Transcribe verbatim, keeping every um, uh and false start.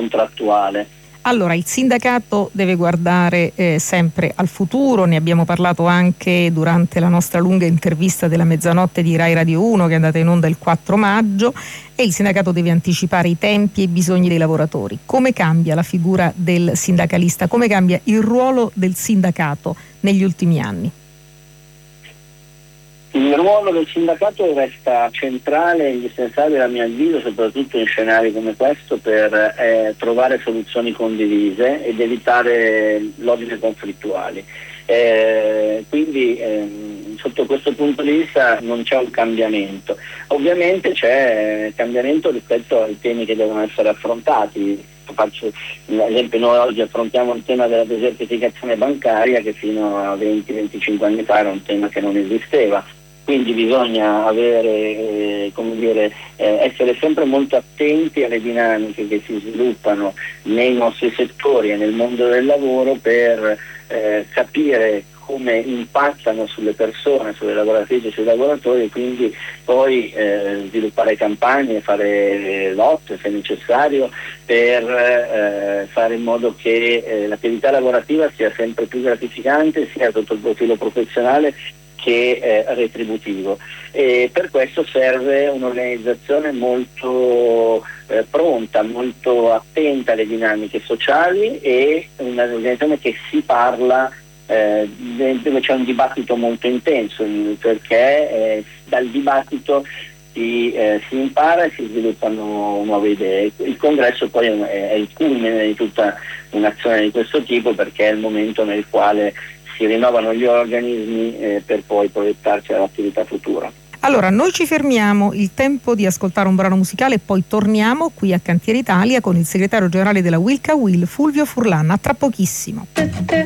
contrattuale. Allora, il sindacato deve guardare eh, sempre al futuro, ne abbiamo parlato anche durante la nostra lunga intervista della mezzanotte di Rai Radio uno che è andata in onda il quattro maggio, e il sindacato deve anticipare i tempi e i bisogni dei lavoratori. Come cambia la figura del sindacalista? Come cambia il ruolo del sindacato negli ultimi anni? Il ruolo del sindacato resta centrale e indispensabile a mio avviso, soprattutto in scenari come questo, per eh, trovare soluzioni condivise ed evitare lodi conflittuali. Eh, quindi ehm, sotto questo punto di vista non c'è un cambiamento. Ovviamente c'è cambiamento rispetto ai temi che devono essere affrontati. Faccio l'esempio: noi oggi affrontiamo il tema della desertificazione bancaria, che fino a venti venticinque anni fa era un tema che non esisteva. Quindi bisogna avere, eh, come dire, eh, essere sempre molto attenti alle dinamiche che si sviluppano nei nostri settori e nel mondo del lavoro per eh, capire come impattano sulle persone, sulle lavoratrici e sui lavoratori, e quindi poi eh, sviluppare campagne, fare lotte se necessario, per eh, fare in modo che eh, l'attività lavorativa sia sempre più gratificante, sia sotto il profilo professionale che eh, retributivo. E per questo serve un'organizzazione molto eh, pronta, molto attenta alle dinamiche sociali, e un'organizzazione che si parla, eh, dove c'è un dibattito molto intenso, perché eh, dal dibattito si, eh, si impara e si sviluppano nuove idee. Il congresso poi è, è il culmine di tutta un'azione di questo tipo, perché è il momento nel quale si rinnovano gli organismi eh, per poi proiettarci all'attività futura. Allora, noi ci fermiamo, il tempo di ascoltare un brano musicale, e poi torniamo qui a Cantiere Italia con il segretario generale della Wilca Wil, Fulvio Furlan. A tra pochissimo.